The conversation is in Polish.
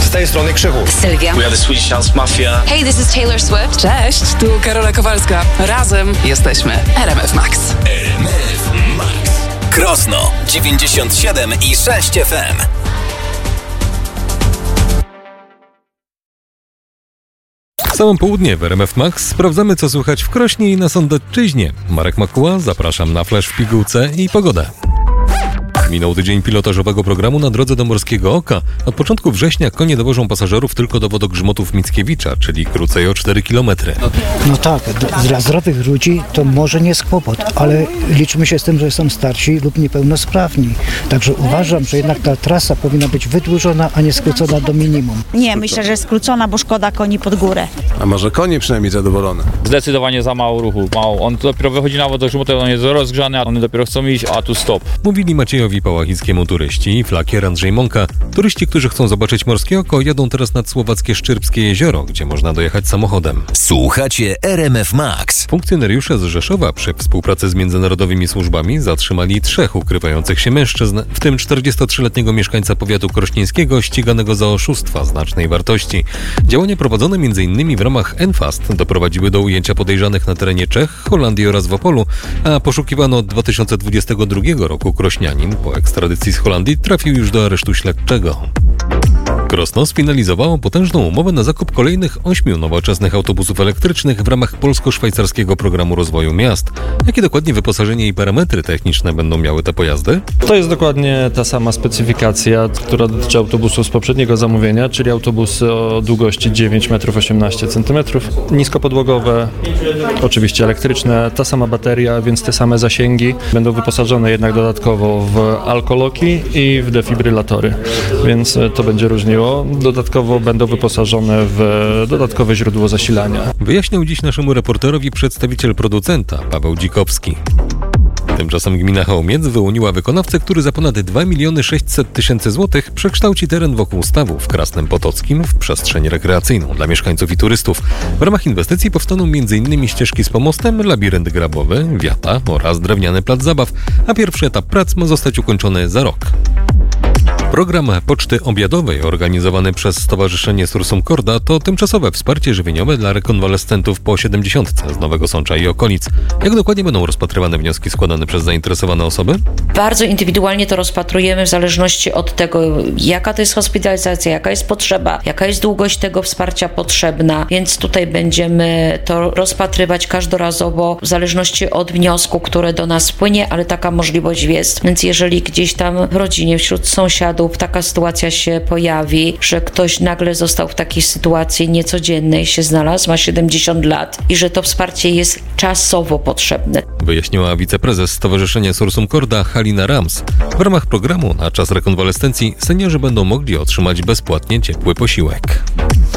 Z tej strony Krzychu. Sylwia. We are the Swedish House Mafia. Hey, this is Taylor Swift. Cześć, tu Karola Kowalska. Razem jesteśmy RMF Max. RMF Max. Krosno 97,6 FM. Całe południe w RMF Max sprawdzamy, co słychać w Krośnie i na Sądecczyźnie. Marek Makuła, zapraszam na flash w pigułce i pogodę. Minął tydzień pilotażowego programu na drodze do Morskiego Oka. Od początku września konie dowożą pasażerów tylko do wodogrzmotów Mickiewicza, czyli krócej o 4 km. No tak, dla zdrowych ludzi to może nie jest kłopot, ale liczmy się z tym, że są starsi lub niepełnosprawni. Także uważam, że jednak ta trasa powinna być wydłużona, a nie skrócona do minimum. Nie, myślę, że skrócona, bo szkoda koni pod górę. A może konie przynajmniej zadowolone? Zdecydowanie za mało ruchu, mało. On dopiero wychodzi na wodogrzmot, on jest rozgrzany, a one dopiero chcą iść, a tu stop. Mówili Maciejowi Pałachickiemu turyści i flakier Andrzej Mąka. Turyści, którzy chcą zobaczyć Morskie Oko, jadą teraz nad słowackie Szczyrbskie jezioro, gdzie można dojechać samochodem. Słuchacie RMF Max. Funkcjonariusze z Rzeszowa przy współpracy z międzynarodowymi służbami zatrzymali 3 ukrywających się mężczyzn, w tym 43-letniego mieszkańca powiatu krośnieńskiego ściganego za oszustwa znacznej wartości. Działania prowadzone m.in. w ramach Enfast doprowadziły do ujęcia podejrzanych na terenie Czech, Holandii oraz w Opolu, a poszukiwano od 2022 roku krośnianin po ekstradycji z Holandii trafił już do aresztu śledczego. Krosno sfinalizowało potężną umowę na zakup kolejnych 8 nowoczesnych autobusów elektrycznych w ramach polsko-szwajcarskiego programu rozwoju miast. Jakie dokładnie wyposażenie i parametry techniczne będą miały te pojazdy? To jest dokładnie ta sama specyfikacja, która dotyczy autobusu z poprzedniego zamówienia, czyli autobusy o długości 9,18 m, niskopodłogowe, oczywiście elektryczne, ta sama bateria, więc te same zasięgi. Będą wyposażone jednak dodatkowo w alkoloki i w defibrylatory, więc to będzie różniło. Dodatkowo będą wyposażone w dodatkowe źródło zasilania. Wyjaśniał dziś naszemu reporterowi przedstawiciel producenta Paweł Dzikowski. Tymczasem gmina Chełmiec wyłoniła wykonawcę, który za ponad 2 600 000 złotych przekształci teren wokół stawu w Krasnem Potockim w przestrzeń rekreacyjną dla mieszkańców i turystów. W ramach inwestycji powstaną m.in. ścieżki z pomostem, labirynt grabowy, wiata oraz drewniany plac zabaw, a pierwszy etap prac ma zostać ukończony za rok. Program Poczty Obiadowej organizowany przez Stowarzyszenie Sursum Corda to tymczasowe wsparcie żywieniowe dla rekonwalescentów po 70 z Nowego Sącza i okolic. Jak dokładnie będą rozpatrywane wnioski składane przez zainteresowane osoby? Bardzo indywidualnie to rozpatrujemy w zależności od tego, jaka to jest hospitalizacja, jaka jest potrzeba, jaka jest długość tego wsparcia potrzebna, więc tutaj będziemy to rozpatrywać każdorazowo w zależności od wniosku, który do nas wpłynie, ale taka możliwość jest. Więc jeżeli gdzieś tam w rodzinie, wśród sąsiadów taka sytuacja się pojawi, że ktoś nagle został w takiej sytuacji niecodziennej się znalazł, ma 70 lat i że to wsparcie jest czasowo potrzebne. Wyjaśniła wiceprezes Stowarzyszenia Sursum Corda Halina Rams. W ramach programu na czas rekonwalescencji seniorzy będą mogli otrzymać bezpłatnie ciepły posiłek.